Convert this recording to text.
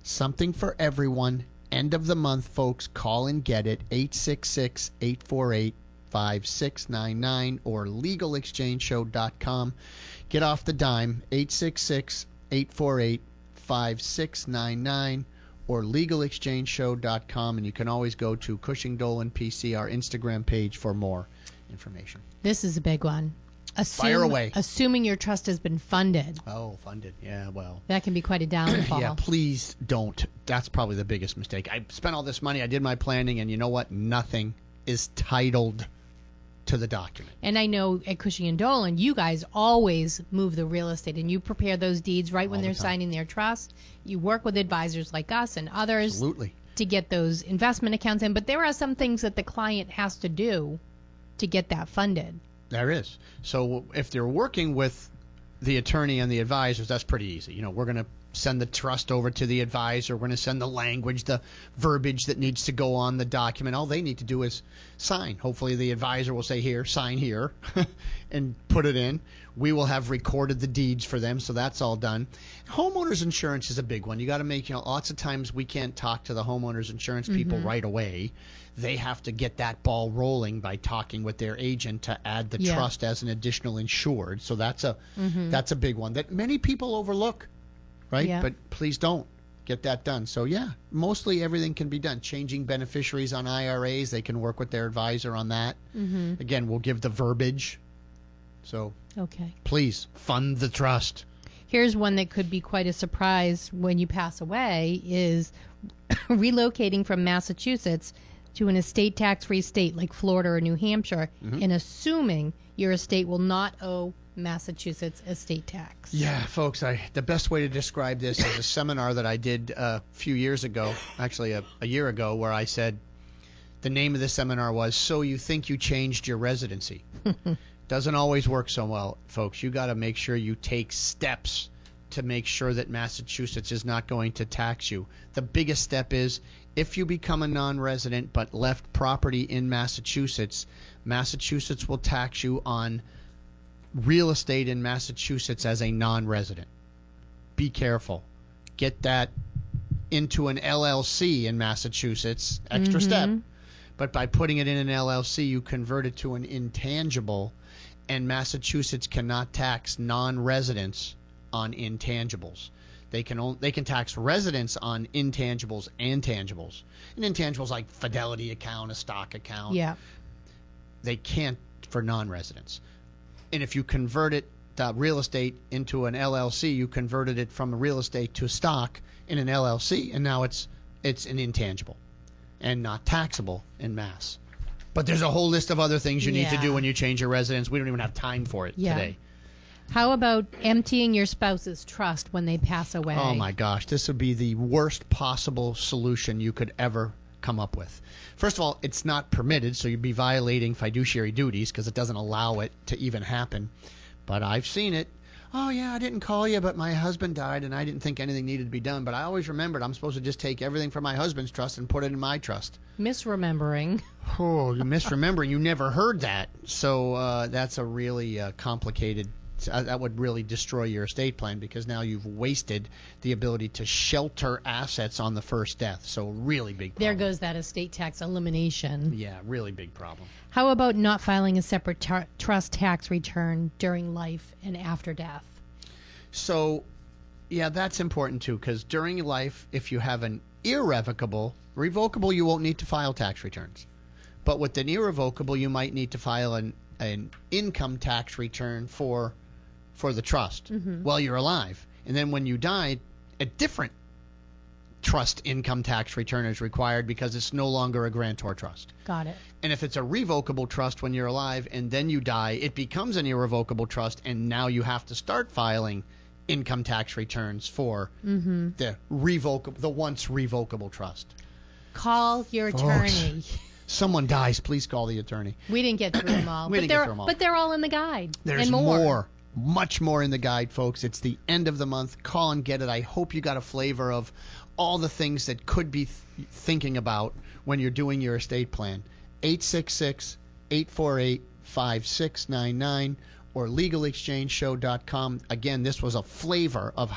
Something for everyone. End of the month, folks. Call and get it. 866-848-5699 or legalexchangeshow.com. Get off the dime. 866-848-5699 or legalexchangeshow.com. And you can always go to Cushing Dolan PC, our Instagram page, for more information. This is a big one. Fire away. Assuming your trust has been funded. Oh, funded. Yeah, well. That can be quite a downfall. Yeah, please don't. That's probably the biggest mistake. I spent all this money. I did my planning, and you know what? Nothing is titled to the document. And I know at Cushing and Dolan, you guys always move the real estate, and you prepare those deeds right when they're signing their trust. You work with advisors like us and others. Absolutely. To get those investment accounts in. But there are some things that the client has to do to get that funded. There is. So if they're working with the attorney and the advisors, that's pretty easy. You know, we're going to send the trust over to the advisor. We're going to send the language, the verbiage that needs to go on the document. All they need to do is sign. Hopefully the advisor will say, here, sign here, and put it in. We will have recorded the deeds for them, so that's all done. Homeowners insurance is a big one. You got to make, lots of times we can't talk to the homeowners insurance people right away. They have to get that ball rolling by talking with their agent to add the trust as an additional insured. So that's a big one that many people overlook, right? Yeah. But please don't get that done. So mostly everything can be done. Changing beneficiaries on IRAs, they can work with their advisor on that. Again, we'll give the verbiage. So please fund the trust. Here's one that could be quite a surprise when you pass away is relocating from Massachusetts to an estate tax-free state like Florida or New Hampshire, and assuming your estate will not owe Massachusetts estate tax. Yeah, folks, the best way to describe this is a seminar that I did a few years ago, actually a year ago, where I said the name of the seminar was So You Think You Changed Your Residency. Doesn't always work so well, folks. You got to make sure you take steps to make sure that Massachusetts is not going to tax you. The biggest step is if you become a non-resident but left property in Massachusetts, Massachusetts will tax you on real estate in Massachusetts as a non-resident. Be careful. Get that into an LLC in Massachusetts, extra step. But by putting it in an LLC, you convert it to an intangible, and Massachusetts cannot tax non-residents on intangibles. They can tax residents on intangibles and tangibles. And intangibles like fidelity account, a stock account. Yeah. They can't for non-residents. And if you convert it, the real estate, into an LLC, you converted it from real estate to stock in an LLC, and now it's an intangible and not taxable in Mass. But there's a whole list of other things you need to do when you change your residence. We don't even have time for it today. How about emptying your spouse's trust when they pass away? Oh, my gosh. This would be the worst possible solution you could ever come up with. First of all, it's not permitted, so you'd be violating fiduciary duties because it doesn't allow it to even happen. But I've seen it. Oh, yeah, I didn't call you, but my husband died, and I didn't think anything needed to be done. But I always remembered I'm supposed to just take everything from my husband's trust and put it in my trust. Misremembering. Oh, you're misremembering. You never heard that. So that's a really complicated. That would really destroy your estate plan because now you've wasted the ability to shelter assets on the first death. So really big problem. There goes that estate tax elimination. Yeah, really big problem. How about not filing a separate trust tax return during life and after death? So, yeah, that's important too because during life, if you have an revocable, you won't need to file tax returns. But with an irrevocable, you might need to file an income tax return for the trust while you're alive. And then when you die, a different trust income tax return is required because it's no longer a grantor trust. Got it. And if it's a revocable trust when you're alive and then you die, it becomes an irrevocable trust, and now you have to start filing income tax returns for the once revocable trust. Call your attorney. Someone dies, please call the attorney. We didn't get through them all. But they're all in the guide. There's and more. Much more in the guide, folks. It's the end of the month. Call and get it. I hope you got a flavor of all the things that could be thinking about when you're doing your estate plan. 866-848-5699 or legalexchangeshow.com. Again, this was a flavor of